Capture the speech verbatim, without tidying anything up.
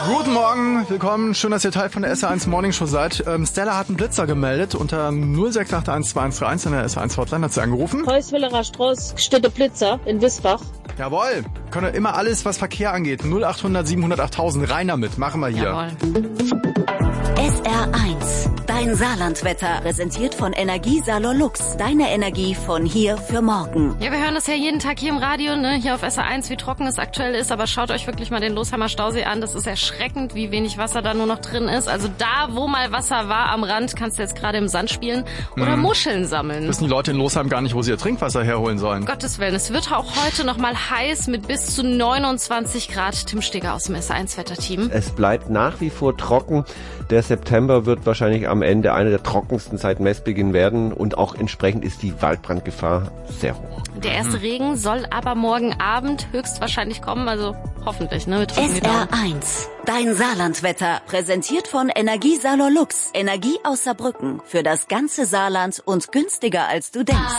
Guten Morgen, willkommen. Schön, dass ihr Teil von der S R eins Morning Show seid. Ähm, Stella hat einen Blitzer gemeldet unter null sechs acht eins zwei eins drei eins in der S R eins Hotline. Hat sie angerufen. Heuswillerer Straße steht der Blitzer in Wisbach. Jawohl. Können wir immer alles, was Verkehr angeht. null acht hundert siebenhundert achttausend. Rein damit. Machen wir hier. Jawohl. S R eins. Dein Saarlandwetter, präsentiert von Energiesalon Lux. Deine Energie von hier für morgen. Ja, wir hören das ja jeden Tag hier im Radio, ne, hier auf S R eins, wie trocken es aktuell ist. Aber schaut euch wirklich mal den Losheimer Stausee an. Das ist erschreckend, wie wenig Wasser da nur noch drin ist. Also da, wo mal Wasser war am Rand, kannst du jetzt gerade im Sand spielen oder Mhm. Muscheln sammeln. Wissen die Leute in Losheim gar nicht, wo sie ihr Trinkwasser herholen sollen. Um Gottes Willen, es wird auch heute noch mal heiß mit bis zu neunundzwanzig Grad. Tim Steger aus dem S R eins Wetterteam. Es bleibt nach wie vor trocken. Der September wird wahrscheinlich am Ende einer der trockensten seit Messbeginn werden und auch entsprechend ist die Waldbrandgefahr sehr hoch. Der erste Regen soll aber morgen Abend höchstwahrscheinlich kommen, also hoffentlich, ne? Wir drücken die S R Daumen. eins. Dein Saarlandwetter, präsentiert von Energiesalon Lux. Energie aus Saarbrücken für das ganze Saarland und günstiger als du denkst.